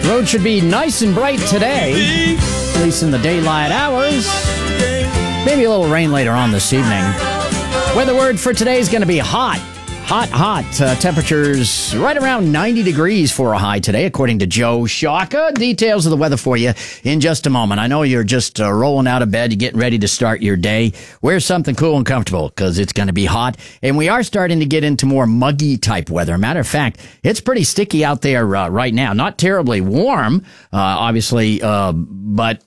Road should be nice and bright today, at least in the daylight hours. Maybe a little rain later on this evening. Weather word for today is going to be hot. Hot. Temperatures right around 90 degrees for a high today, according to Joe Shaka. Details of the weather for you in just a moment. I know you're just rolling out of bed, you're getting ready to start your day. Wear something cool and comfortable because it's going to be hot. And we are starting to get into more muggy type weather. Matter of fact, it's pretty sticky out there right now. Not terribly warm, obviously, but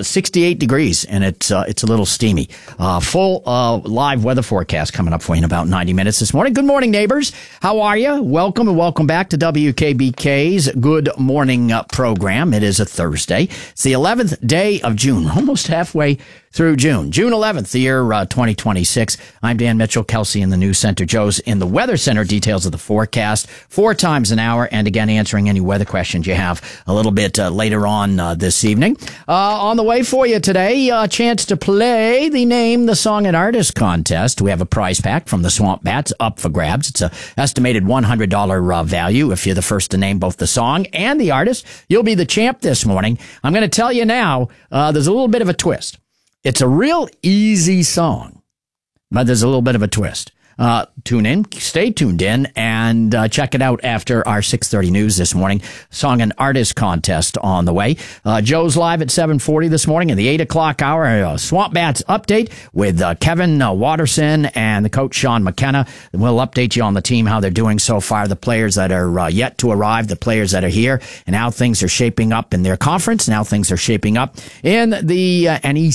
68 degrees, and it's a little steamy. Full live weather forecast coming up for you in about 90 minutes this morning. Good morning, neighbors. How are you? Welcome and welcome back to WKBK's Good Morning program. It is a Thursday. It's the 11th day of June, almost halfway through June. June 11th, the year 2026. I'm Dan Mitchell, Kelsey in the News Center. Joe's in the Weather Center. Details of the forecast 4 times an hour, and again, answering any weather questions you have a little bit later on this evening. On the way for you today, a chance to play the Name the Song and Artist contest. We have a prize pack from the Swamp Bats up for grabs. It's an estimated $100 value. If you're the first to name both the song and the artist, you'll be the champ this morning. I'm going to tell you now, there's a little bit of a twist. It's a real easy song, but there's a little bit of a twist. Tune in, stay tuned in, and check it out after our 6:30 news this morning. Song and Artist contest on the way. Joe's live at 7:40 this morning in the 8 o'clock hour. Swamp Bats update with Kevin Watterson and the coach Sean McKenna. We'll update you on the team, how they're doing so far, the players that are yet to arrive, the players that are here, and how things are shaping up in their conference, and how things are shaping up in the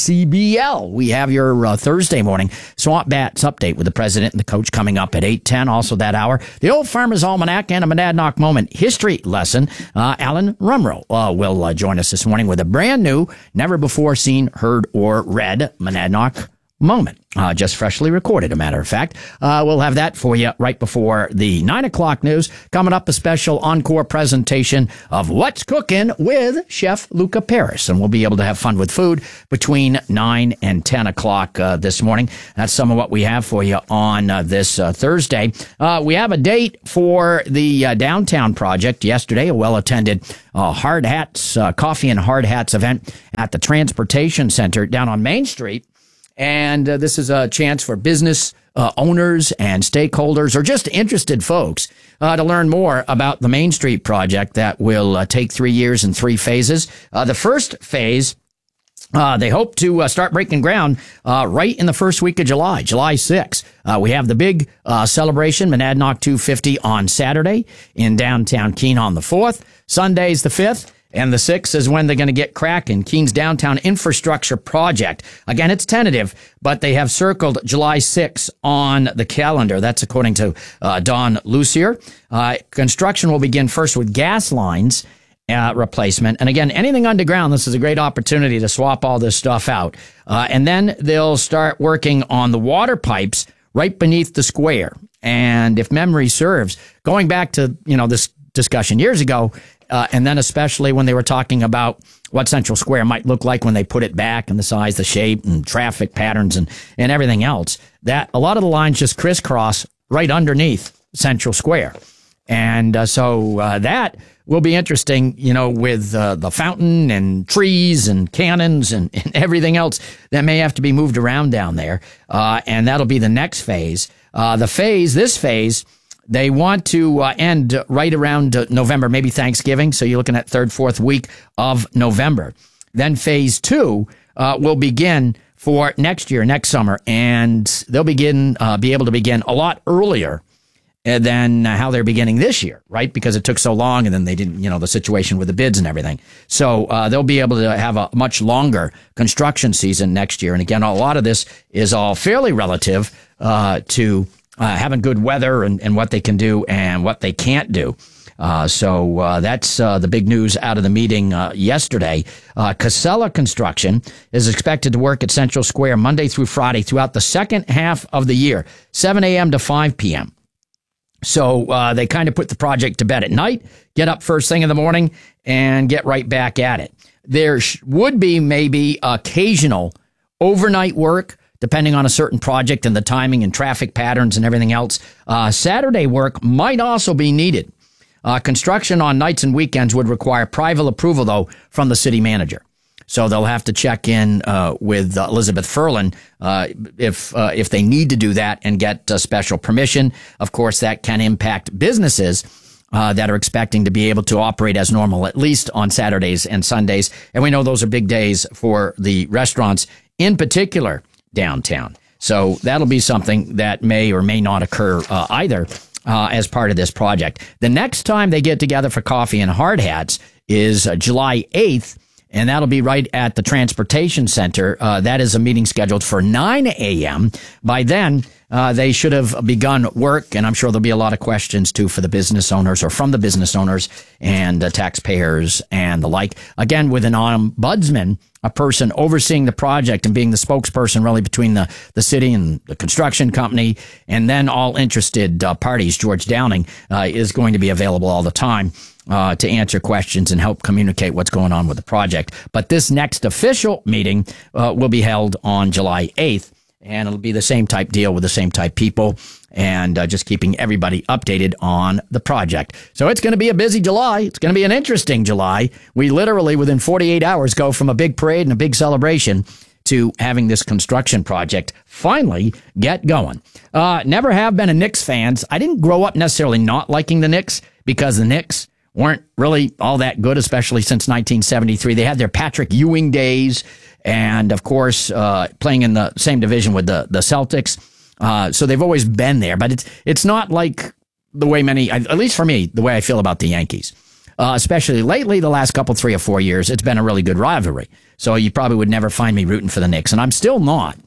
NECBL. We have your Thursday morning Swamp Bats update with the president and the coach coming up at 8:10. Also that hour, the Old Farmer's Almanac and a Monadnock Moment history lesson. Alan Rumrow will join us this morning with a brand new, never before seen, heard, or read Monadnock Moment. Just freshly recorded, a matter of fact. We'll have that for you right before the 9 o'clock news. Coming up, a special encore presentation of What's Cooking with Chef Luca Paris. And we'll be able to have fun with food between 9 and 10 o'clock this morning. That's some of what we have for you on this Thursday. We have a date for the Downtown Project yesterday, a well-attended Hard Hats, Coffee and Hard Hats event at the Transportation Center down on Main Street. And this is a chance for business owners and stakeholders, or just interested folks, to learn more about the Main Street project that will take 3 years and 3 phases. The first phase, they hope to start breaking ground right in the first week of July 6th. We have the big celebration, Monadnock 250, on Saturday in downtown Keene on the 4th. Sunday's the 5th. And the 6th is when they're going to get cracking. Keene's Downtown Infrastructure Project. Again, it's tentative, but they have circled July 6th on the calendar. That's according to Don Lucier. Construction will begin first with gas lines replacement. And again, anything underground, this is a great opportunity to swap all this stuff out. And then they'll start working on the water pipes right beneath the square. And if memory serves, going back to, this discussion years ago, and then especially when they were talking about what Central Square might look like when they put it back, and the size, the shape, and traffic patterns, and everything else, that a lot of the lines just crisscross right underneath Central Square. And so that will be interesting, with the fountain and trees and cannons and everything else that may have to be moved around down there. And that'll be the next phase. This phase, they want to end right around November, maybe Thanksgiving. So you're looking at 3rd, 4th week of November. Then phase 2 will begin for next year, next summer, and they'll be able to begin a lot earlier than how they're beginning this year, right? Because it took so long, and then they didn't, the situation with the bids and everything. So they'll be able to have a much longer construction season next year. And again, a lot of this is all fairly relative to having good weather and what they can do and what they can't do. So that's the big news out of the meeting yesterday. Casella Construction is expected to work at Central Square Monday through Friday throughout the second half of the year, 7 a.m. to 5 p.m. So they kind of put the project to bed at night, get up first thing in the morning, and get right back at it. There would be maybe occasional overnight work, depending on a certain project and the timing and traffic patterns and everything else. Saturday work might also be needed. Construction on nights and weekends would require private approval, though, from the city manager. So they'll have to check in with Elizabeth Furlan if they need to do that and get special permission. Of course, that can impact businesses that are expecting to be able to operate as normal, at least on Saturdays and Sundays. And we know those are big days for the restaurants, in particular downtown. So that'll be something that may or may not occur either as part of this project. The next time they get together for coffee and hard hats is July 8th. And that'll be right at the Transportation Center. That is a meeting scheduled for 9 a.m. By then, they should have begun work, and I'm sure there'll be a lot of questions, too, for the business owners or from the business owners and taxpayers and the like. Again, with an ombudsman, a person overseeing the project and being the spokesperson really between the city and the construction company, and then all interested parties. George Downing is going to be available all the time to answer questions and help communicate what's going on with the project. But this next official meeting will be held on July 8th, and it'll be the same type deal with the same type people and just keeping everybody updated on the project. So it's going to be a busy July. It's going to be an interesting July. We literally, within 48 hours, go from a big parade and a big celebration to having this construction project finally get going. Never have been a Knicks fan. I didn't grow up necessarily not liking the Knicks because the Knicks weren't really all that good, especially since 1973. They had their Patrick Ewing days, and of course, playing in the same division with the Celtics. So they've always been there, but it's not like the way many, at least for me, the way I feel about the Yankees. Especially lately, the last couple, 3 or 4 years, it's been a really good rivalry. So you probably would never find me rooting for the Knicks, and I'm still not.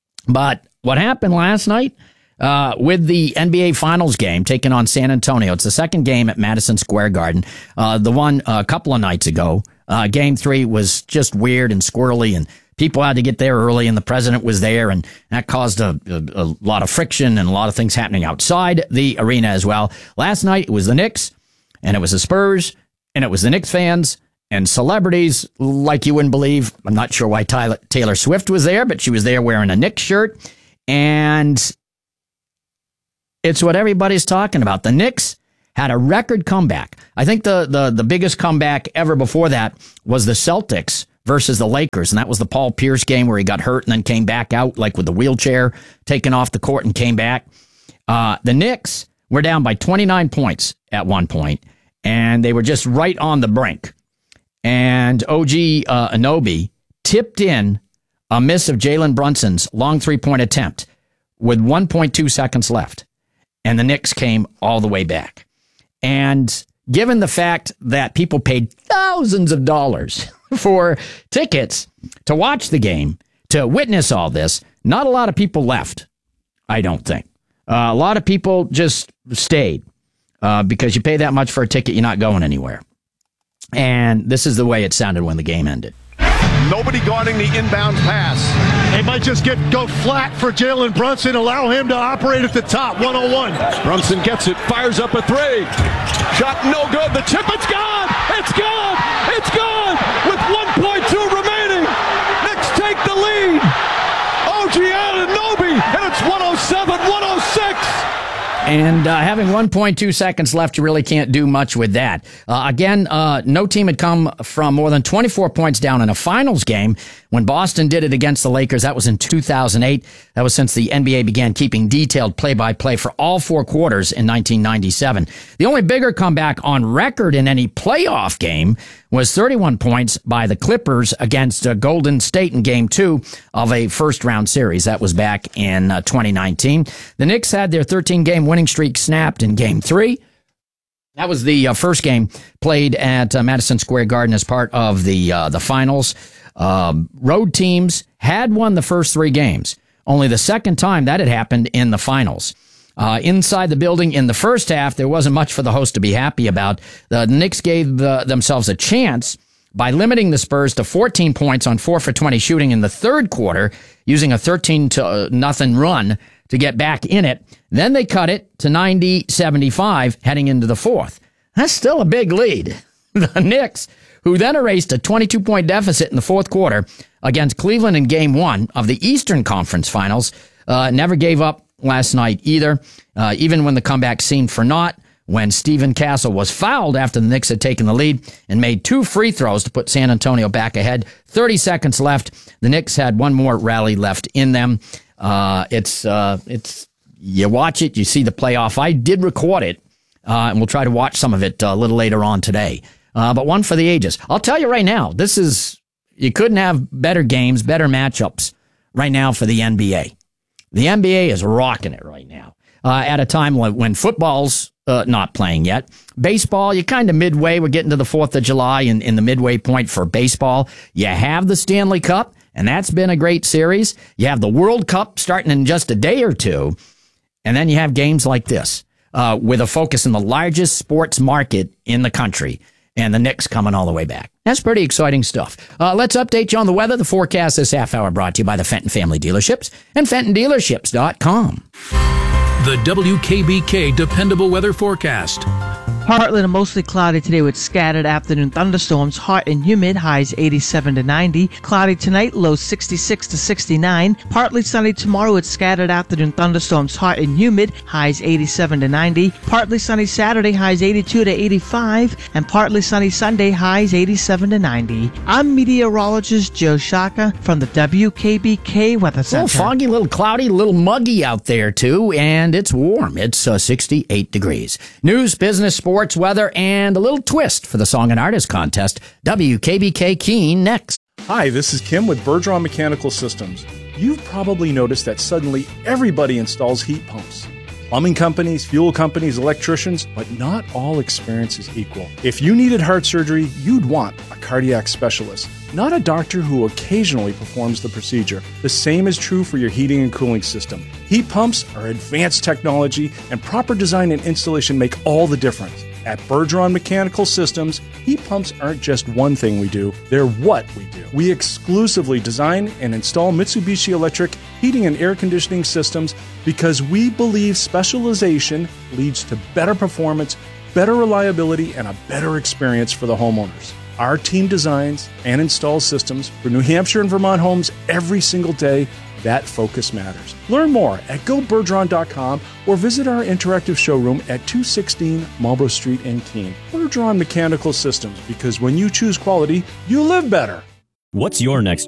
But what happened last night with the NBA Finals game taking on San Antonio, it's the second game at Madison Square Garden. The one a couple of nights ago, Game 3 was just weird and squirrely, and people had to get there early, and the president was there, and that caused a lot of friction and a lot of things happening outside the arena as well. Last night, it was the Knicks, and it was the Spurs, and it was the Knicks fans, and celebrities like you wouldn't believe. I'm not sure why Taylor Swift was there, but she was there wearing a Knicks shirt, and it's what everybody's talking about. The Knicks had a record comeback. I think the biggest comeback ever before that was the Celtics versus the Lakers, and that was the Paul Pierce game where he got hurt and then came back out like with the wheelchair taken off the court and came back. The Knicks were down by 29 points at one point, and they were just right on the brink. And OG Anunoby tipped in a miss of Jalen Brunson's long three-point attempt with 1.2 seconds left, and the Knicks came all the way back. And given the fact that people paid thousands of dollars for tickets to watch the game, to witness all this, not a lot of people left, I don't think. A lot of people just stayed because you pay that much for a ticket, you're not going anywhere. And this is the way it sounded when the game ended. Nobody guarding the inbound pass. They might just go flat for Jalen Brunson, allow him to operate at the top, 101. Brunson gets it, fires up a three. Shot no good. The tip, it's gone! It's gone! It's gone! With 1.2 remaining. Knicks take the lead. OG Anunoby, and it's 107-106. And having 1.2 seconds left, you really can't do much with that. Again, no team had come from more than 24 points down in a finals game. When Boston did it against the Lakers, that was in 2008. That was since the NBA began keeping detailed play-by-play for all four quarters in 1997. The only bigger comeback on record in any playoff game was 31 points by the Clippers against Golden State in Game 2 of a first-round series. That was back in 2019. The Knicks had their 13-game winning streak snapped in Game 3. That was the first game played at Madison Square Garden as part of the finals. Road teams had won the first three games. Only the second time that had happened in the finals. Inside the building in the first half, there wasn't much for the host to be happy about. The Knicks gave themselves a chance by limiting the Spurs to 14 points on 4 for 20 shooting in the third quarter, using a 13-0 run to get back in it. Then they cut it to 90-75 heading into the fourth. That's still a big lead. The Knicks, who then erased a 22-point deficit in the fourth quarter against Cleveland in Game 1 of the Eastern Conference Finals, never gave up last night either. Even when the comeback seemed for naught, when Stephen Castle was fouled after the Knicks had taken the lead and made 2 free throws to put San Antonio back ahead. 30 seconds left. The Knicks had one more rally left in them. It's you watch it, you see the playoff. I did record it, and we'll try to watch some of it a little later on today. But one for the ages. I'll tell you right now, you couldn't have better games, better matchups right now for the NBA. The NBA is rocking it right now. At a time when football's not playing yet. Baseball, you're kind of midway. We're getting to the 4th of July in the midway point for baseball. You have the Stanley Cup, and that's been a great series. You have the World Cup starting in just a day or two. And then you have games like this with a focus in the largest sports market in the country. And the Knicks coming all the way back. That's pretty exciting stuff. Let's update you on the weather. The forecast this half hour brought to you by the Fenton Family Dealerships and FentonDealerships.com. The WKBK Dependable Weather Forecast. Partly to mostly cloudy today with scattered afternoon thunderstorms. Hot and humid, highs 87 to 90. Cloudy tonight, lows 66 to 69. Partly sunny tomorrow with scattered afternoon thunderstorms. Hot and humid, highs 87 to 90. Partly sunny Saturday, highs 82 to 85. And partly sunny Sunday, highs 87 to 90. I'm meteorologist Joe Shaka from the WKBK Weather Center. A little foggy, a little cloudy, a little muggy out there too, and it's warm. It's 68 degrees. News, business, sports, weather, and a little twist for the Song and Artist Contest. WKBK Keene next. Hi, this is Kim with Bergeron Mechanical Systems. You've probably noticed that suddenly everybody installs heat pumps. Plumbing companies, fuel companies, electricians, but not all experience is equal. If you needed heart surgery, you'd want a cardiac specialist, not a doctor who occasionally performs the procedure. The same is true for your heating and cooling system. Heat pumps are advanced technology, and proper design and installation make all the difference. At Bergeron Mechanical Systems, heat pumps aren't just one thing we do, they're what we do. We exclusively design and install Mitsubishi Electric heating and air conditioning systems because we believe specialization leads to better performance, better reliability, and a better experience for the homeowners. Our team designs and installs systems for New Hampshire and Vermont homes every single day. That focus matters. Learn more at gobergeron.com or visit our interactive showroom at 216 Marlborough Street in Keene. Bergeron Mechanical Systems, because when you choose quality, you live better. What's your next